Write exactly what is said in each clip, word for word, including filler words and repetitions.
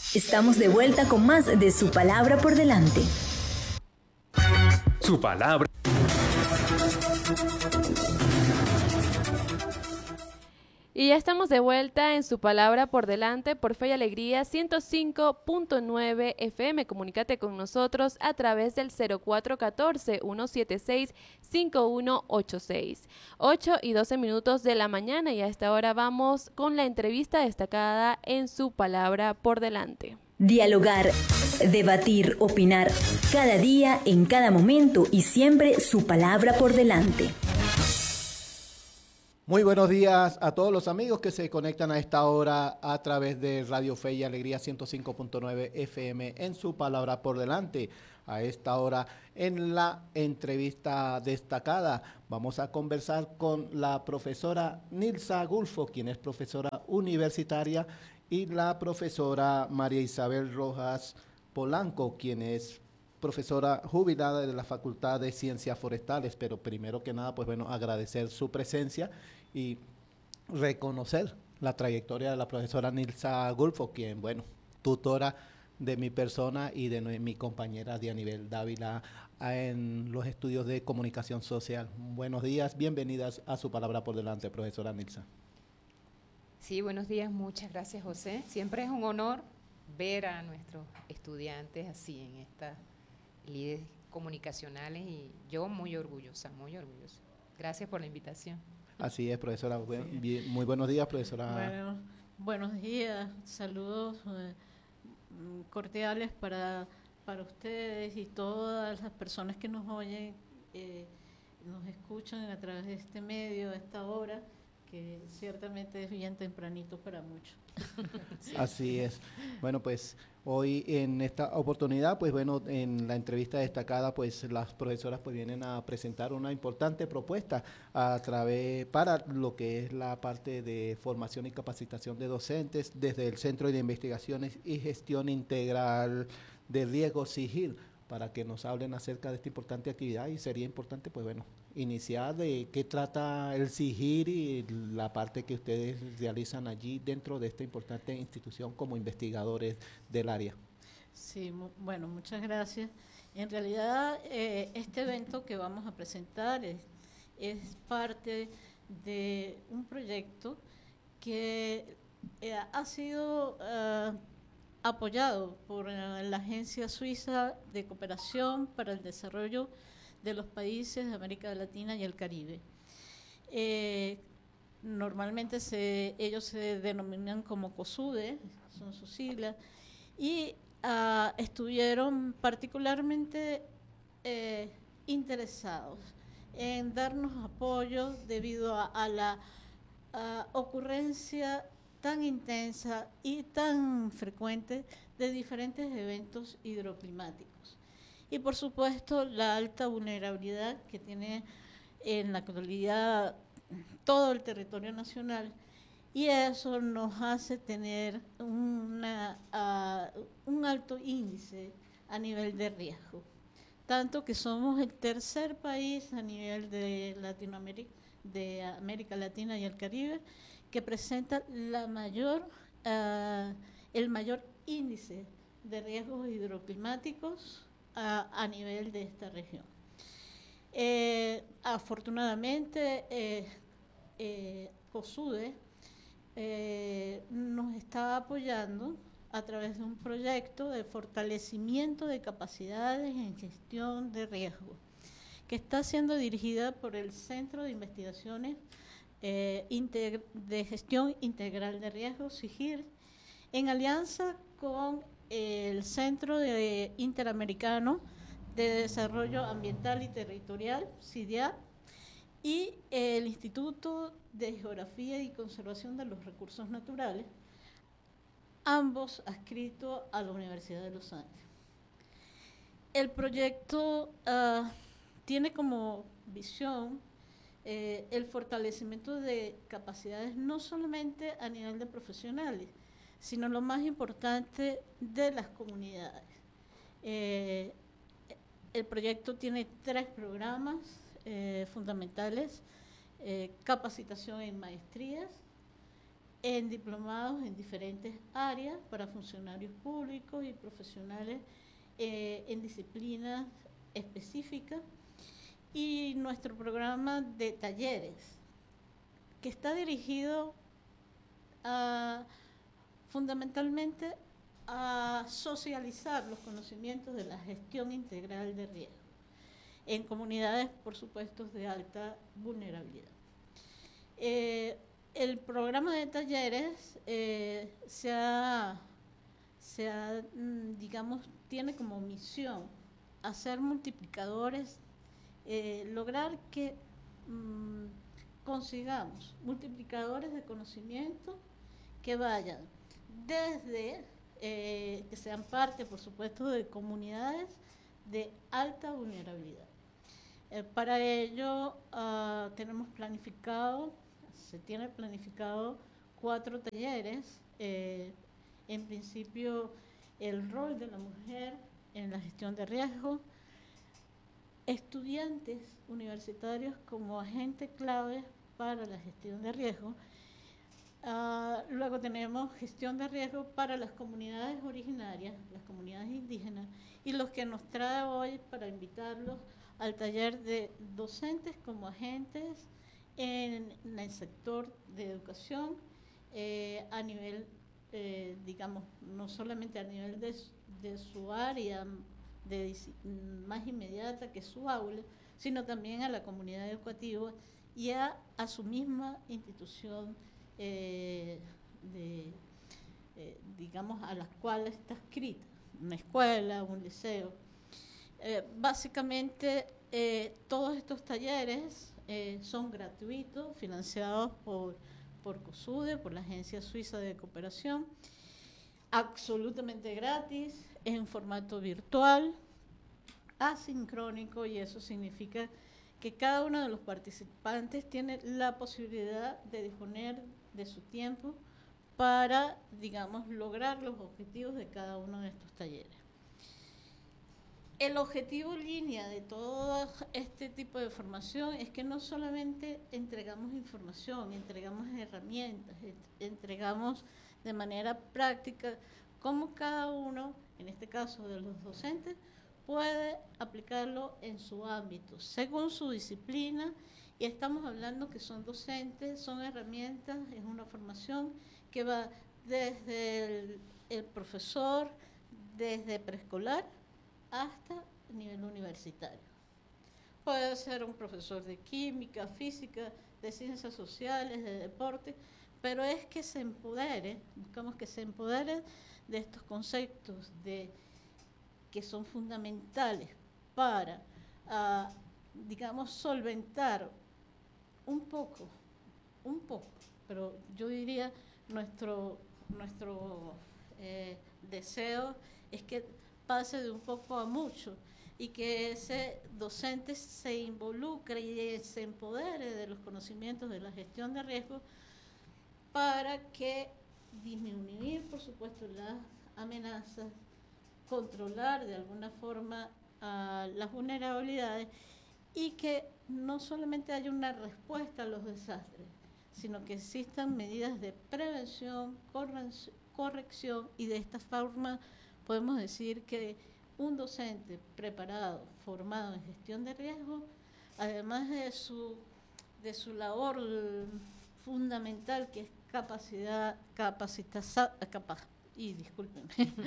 Estamos de vuelta con más de Su Palabra por Delante. Su palabra. Y ya estamos de vuelta en Su Palabra por Delante por Fe y Alegría ciento cinco punto nueve F M. Comunícate con nosotros a través del cero cuatro uno cuatro, uno siete seis, cinco uno ocho seis. ocho y doce minutos de la mañana y a esta hora vamos con la entrevista destacada en Su Palabra por Delante. Dialogar, debatir, opinar, cada día, en cada momento y siempre Su Palabra por Delante. Muy buenos días a todos los amigos que se conectan a esta hora a través de Radio Fe y Alegría ciento cinco punto nueve F M en Su Palabra por Delante. A esta hora en la entrevista destacada vamos a conversar con la profesora Nilsa Gulfo, quien es profesora universitaria, y la profesora María Isabel Rojas Polanco, quien es profesora jubilada de la Facultad de Ciencias Forestales. Pero primero que nada, pues bueno, agradecer su presencia y reconocer la trayectoria de la profesora Nilsa Gulfo, quien, bueno, tutora de mi persona y de mi compañera Dianibel Dávila en los estudios de comunicación social. Buenos días, bienvenidas a Su Palabra por Delante, profesora Nilsa. Sí, buenos días, muchas gracias, José. Siempre es un honor ver a nuestros estudiantes así en estas líderes comunicacionales y yo muy orgullosa, muy orgullosa. Gracias por la invitación. Así es, profesora. Buen, bien, muy buenos días, profesora. Bueno, buenos días, saludos eh, cordiales para, para ustedes y todas las personas que nos oyen, eh, nos escuchan a través de este medio, a esta hora, que ciertamente es bien tempranito para muchos. Sí. Así es. Bueno, pues hoy en esta oportunidad, pues bueno, en la entrevista destacada, pues las profesoras pues vienen a presentar una importante propuesta a través para lo que es la parte de formación y capacitación de docentes desde el Centro de Investigaciones y Gestión Integral de Riesgo SIGIR, para que nos hablen acerca de esta importante actividad. Y sería importante, pues bueno, iniciar de qué trata el SIGIR y la parte que ustedes realizan allí dentro de esta importante institución como investigadores del área. Sí, mu bueno, muchas gracias. En realidad, eh, este evento que vamos a presentar es, es parte de un proyecto que eh, ha sido uh, apoyado por uh, la Agencia Suiza de Cooperación para el Desarrollo de los Países de América Latina y el Caribe. Eh, normalmente se, ellos se denominan como COSUDE, son sus siglas, y uh, estuvieron particularmente eh, interesados en darnos apoyo debido a, a la a ocurrencia tan intensa y tan frecuente de diferentes eventos hidroclimáticos. Y por supuesto la alta vulnerabilidad que tiene en la actualidad todo el territorio nacional, y eso nos hace tener una, uh, un alto índice a nivel de riesgo. Tanto que somos el tercer país a nivel de Latinoamérica, de América Latina y el Caribe, que presenta la mayor, uh, el mayor índice de riesgos hidroclimáticos a, a nivel de esta región. Eh, afortunadamente, eh, eh, COSUDE eh, nos está apoyando a través de un proyecto de fortalecimiento de capacidades en gestión de riesgo, que está siendo dirigida por el Centro de Investigaciones eh, de Gestión Integral de Riesgos, SIGIR, en alianza con el Centro de Interamericano de Desarrollo Ambiental y Territorial, CIDIA, y el Instituto de Geografía y Conservación de los Recursos Naturales, ambos adscritos a la Universidad de los Andes. El proyecto uh, tiene como visión eh, el fortalecimiento de capacidades no solamente a nivel de profesionales, sino lo más importante, de las comunidades. Eh, el proyecto tiene tres programas eh, fundamentales: eh, capacitación en maestrías, en diplomados en diferentes áreas para funcionarios públicos y profesionales eh, en disciplinas específicas, y nuestro programa de talleres, que está dirigido a, fundamentalmente a socializar los conocimientos de la gestión integral de riesgo en comunidades, por supuesto, de alta vulnerabilidad. Eh, el programa de talleres eh, se ha, se ha, digamos, tiene como misión hacer multiplicadores, eh, lograr que mmm, consigamos multiplicadores de conocimiento que vayan desde, eh, que sean parte, por supuesto, de comunidades de alta vulnerabilidad. Eh, para ello uh, tenemos planificado, se tiene planificado cuatro talleres, eh, en principio el rol de la mujer en la gestión de riesgo, estudiantes universitarios como agente clave para la gestión de riesgo. Uh, luego tenemos gestión de riesgo para las comunidades originarias, las comunidades indígenas, y los que nos trae hoy para invitarlos al taller de docentes como agentes en, en el sector de educación, eh, a nivel, eh, digamos, no solamente a nivel de, de su área de, más inmediata, que es su aula, sino también a la comunidad educativa y a, a su misma institución, eh, de, eh, digamos, a las cuales está escrita, una escuela, un liceo. Eh, básicamente, eh, todos estos talleres eh, son gratuitos, financiados por, por COSUDE, por la Agencia Suiza de Cooperación, absolutamente gratis, en formato virtual, asincrónico, y eso significa que cada uno de los participantes tiene la posibilidad de disponer de su tiempo para, digamos, lograr los objetivos de cada uno de estos talleres. El objetivo línea de todo este tipo de formación es que no solamente entregamos información, entregamos herramientas, entregamos de manera práctica cómo cada uno, en este caso de los docentes, puede aplicarlo en su ámbito, según su disciplina, y estamos hablando que son docentes, son herramientas, es una formación que va desde el, el profesor, desde preescolar, hasta el nivel universitario. Puede ser un profesor de química, física, de ciencias sociales, de deporte, pero es que se empodere, buscamos que se empodere de estos conceptos de, que son fundamentales para, uh, digamos, solventar un poco, un poco, pero yo diría nuestro, nuestro eh, deseo es que pase de un poco a mucho y que ese docente se involucre y se empodere de los conocimientos de la gestión de riesgo para que disminuir, por supuesto, las amenazas, controlar de alguna forma uh, las vulnerabilidades, y que no solamente haya una respuesta a los desastres, sino que existan medidas de prevención, corrección, y de esta forma podemos decir que un docente preparado, formado en gestión de riesgo, además de su, de su labor fundamental, que es capacidad, capacitar, capa, y discúlpenme,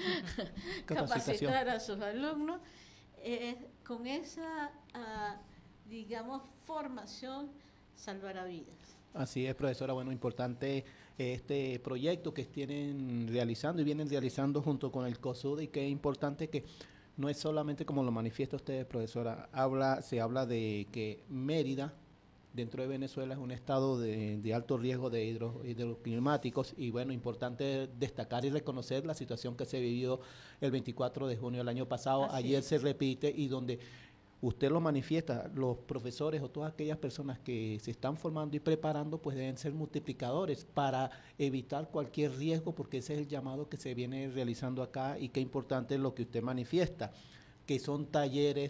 capacitar a sus alumnos, eh, con esa, uh, digamos, formación salvará vidas. Así es, profesora. Bueno, importante este proyecto que tienen realizando y vienen realizando junto con el COSUDE, y que es importante que no es solamente como lo manifiesta usted, profesora, habla, se habla de que Mérida, dentro de Venezuela, es un estado de, de alto riesgo de hidro, hidroclimáticos, y bueno, importante destacar y reconocer la situación que se vivió el veinticuatro de junio del año pasado. Así Ayer es. Se repite, y donde usted lo manifiesta, los profesores o todas aquellas personas que se están formando y preparando, pues deben ser multiplicadores para evitar cualquier riesgo, porque ese es el llamado que se viene realizando acá, y qué importante es lo que usted manifiesta, que son talleres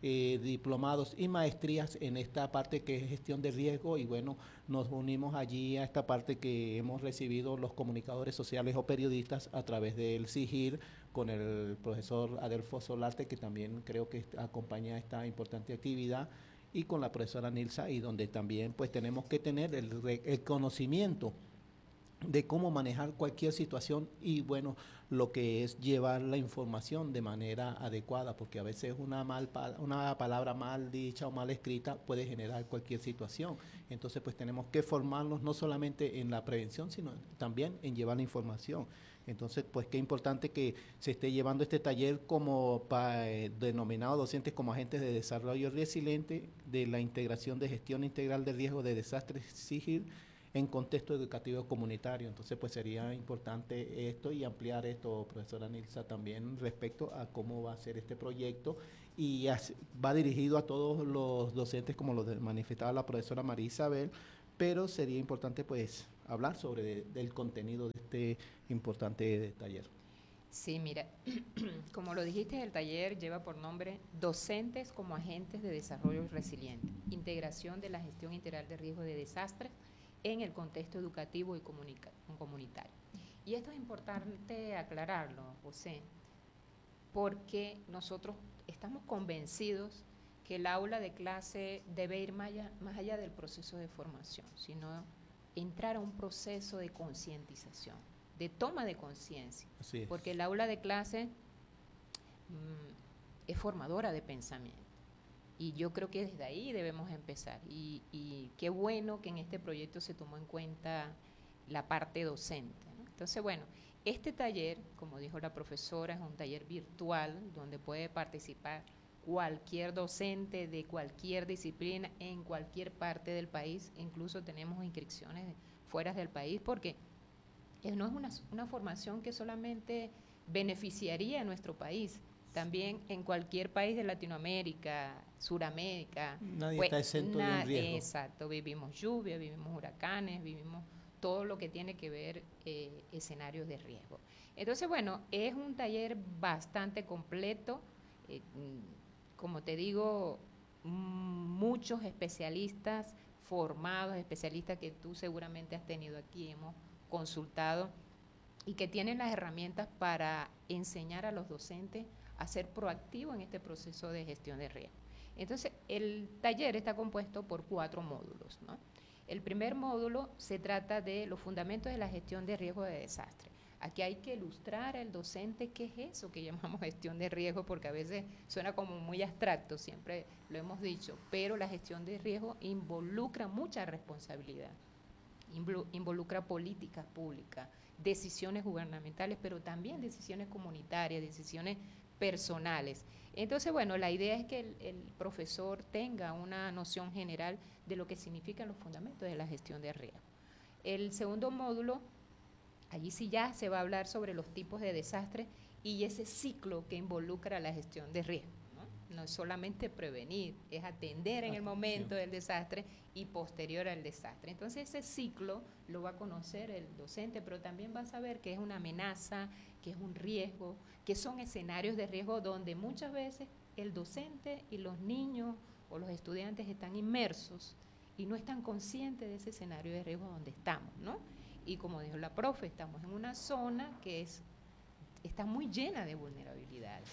eh, diplomados y maestrías en esta parte que es gestión de riesgo, y bueno, nos unimos allí a esta parte que hemos recibido los comunicadores sociales o periodistas a través del SIGIR, con el profesor Adelfo Solarte, que también creo que acompaña esta importante actividad, y con la profesora Nilsa, y donde también pues tenemos que tener el, el conocimiento de cómo manejar cualquier situación, y bueno, lo que es llevar la información de manera adecuada, porque a veces una mal una palabra mal dicha o mal escrita puede generar cualquier situación. Entonces pues tenemos que formarnos no solamente en la prevención, sino también en llevar la información. Entonces pues qué importante que se esté llevando este taller como pa, eh, denominado docentes como agentes de desarrollo resiliente de la integración de gestión integral de riesgo de desastres SIGIR en contexto educativo comunitario. Entonces pues sería importante esto y ampliar esto, profesora Nilsa, también respecto a cómo va a ser este proyecto, y va dirigido a todos los docentes, como lo manifestaba la profesora María Isabel, pero sería importante pues hablar sobre de, del contenido de este importante taller. Sí, mira, como lo dijiste, el taller lleva por nombre Docentes como Agentes de Desarrollo Resiliente, integración de la gestión integral de riesgo de desastres en el contexto educativo y comunitario. Y esto es importante aclararlo, José, porque nosotros estamos convencidos que el aula de clase debe ir más allá, más allá del proceso de formación, sino entrar a un proceso de concientización, de toma de conciencia, porque el aula de clase mmm, es formadora de pensamiento. Y yo creo que desde ahí debemos empezar. Y, y qué bueno que en este proyecto se tomó en cuenta la parte docente, ¿no? Entonces, bueno, este taller, como dijo la profesora, es un taller virtual donde puede participar cualquier docente de cualquier disciplina en cualquier parte del país. Incluso tenemos inscripciones fuera del país, porque no es una, una formación que solamente beneficiaría a nuestro país. También en cualquier país de Latinoamérica, Suramérica. Nadie pues, está exento na, de un riesgo. Exacto, vivimos lluvia, vivimos huracanes, vivimos todo lo que tiene que ver eh, escenarios de riesgo. Entonces, bueno, es un taller bastante completo. Eh, como te digo, muchos especialistas formados, especialistas que tú seguramente has tenido aquí, hemos consultado, y que tienen las herramientas para enseñar a los docentes a ser proactivos en este proceso de gestión de riesgo. Entonces, el taller está compuesto por cuatro módulos, ¿no? El primer módulo se trata de los fundamentos de la gestión de riesgo de desastre. Aquí hay que ilustrar al docente qué es eso que llamamos gestión de riesgo, porque a veces suena como muy abstracto, siempre lo hemos dicho, pero la gestión de riesgo involucra mucha responsabilidad, involucra políticas públicas, decisiones gubernamentales, pero también decisiones comunitarias, decisiones personales. Entonces, bueno, la idea es que el, el profesor tenga una noción general de lo que significan los fundamentos de la gestión de riesgo. El segundo módulo, allí sí ya se va a hablar sobre los tipos de desastres y ese ciclo que involucra la gestión de riesgo. No, no es solamente prevenir, es atender en el momento del desastre y posterior al desastre. Entonces ese ciclo lo va a conocer el docente, pero también va a saber qué es una amenaza, qué es un riesgo, qué son escenarios de riesgo donde muchas veces el docente y los niños o los estudiantes están inmersos y no están conscientes de ese escenario de riesgo donde estamos, ¿no? Y como dijo la profe, estamos en una zona que es, está muy llena de vulnerabilidades.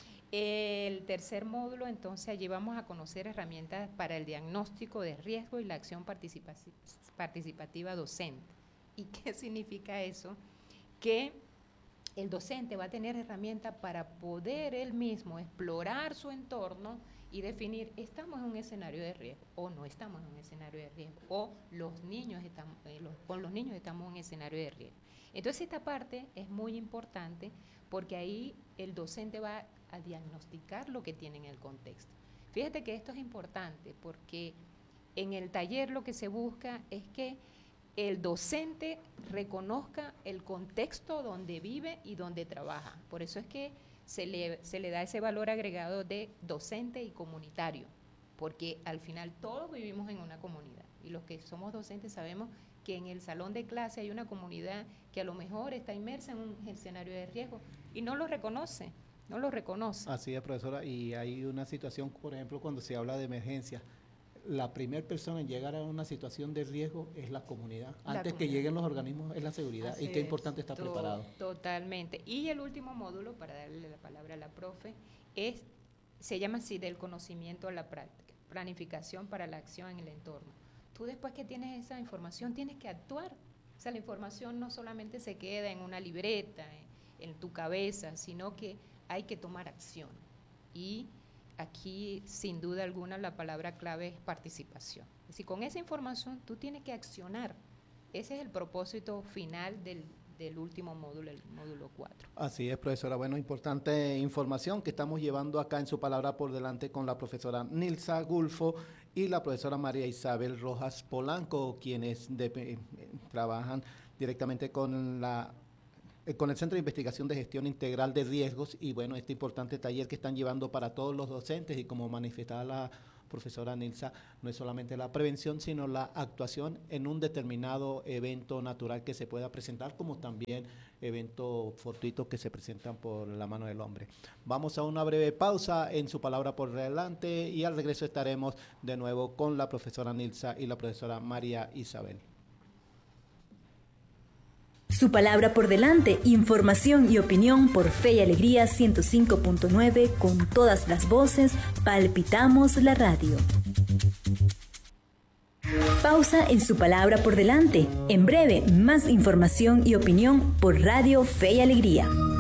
El tercer módulo, entonces, allí vamos a conocer herramientas para el diagnóstico de riesgo y la acción participativa docente. ¿Y qué significa eso? Que el docente va a tener herramientas para poder él mismo explorar su entorno y definir, estamos en un escenario de riesgo o no estamos en un escenario de riesgo, o los niños estamos, eh, los, con los niños estamos en un escenario de riesgo. Entonces esta parte es muy importante porque ahí el docente va a diagnosticar lo que tiene en el contexto. Fíjate que esto es importante porque en el taller lo que se busca es que el docente reconozca el contexto donde vive y donde trabaja. Por eso es que se le, se le da ese valor agregado de docente y comunitario, porque al final todos vivimos en una comunidad y los que somos docentes sabemos que en el salón de clase hay una comunidad que a lo mejor está inmersa en un escenario de riesgo y no lo reconoce. no lo reconoce. Así es, profesora, y hay una situación, por ejemplo, cuando se habla de emergencia, la primera persona en llegar a una situación de riesgo es la comunidad. La Antes comunidad. que lleguen los organismos es la seguridad. Así y qué es. importante estar To- preparado. Totalmente. Y el último módulo, para darle la palabra a la profe, es, se llama así, del conocimiento a la práctica, planificación para la acción en el entorno. Tú después que tienes esa información tienes que actuar. O sea, la información no solamente se queda en una libreta, en, en tu cabeza, sino que hay que tomar acción. Y aquí, sin duda alguna, la palabra clave es participación. Es decir, con esa información tú tienes que accionar. Ese es el propósito final del, del último módulo, el módulo cuatro. Así es, profesora. Bueno, importante información que estamos llevando acá en su palabra por delante con la profesora Nilsa Gulfo y la profesora María Isabel Rojas Polanco, quienes de, eh, trabajan directamente con la con el Centro de Investigación de Gestión Integral de Riesgos y bueno, este importante taller que están llevando para todos los docentes y como manifestaba la profesora Nilsa, no es solamente la prevención, sino la actuación en un determinado evento natural que se pueda presentar, como también eventos fortuitos que se presentan por la mano del hombre. Vamos a una breve pausa en su palabra por delante y al regreso estaremos de nuevo con la profesora Nilsa y la profesora María Isabel. Su palabra por delante, información y opinión por Fe y Alegría ciento cinco punto nueve, con todas las voces, palpitamos la radio. Pausa en su palabra por delante. En breve, más información y opinión por Radio Fe y Alegría.